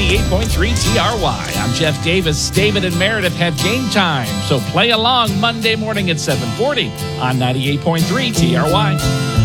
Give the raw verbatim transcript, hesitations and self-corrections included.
ninety-eight point three T R Y. I'm Jeff Davis. David and Meredith have game time, so play along Monday morning at seven forty on ninety-eight point three T R Y.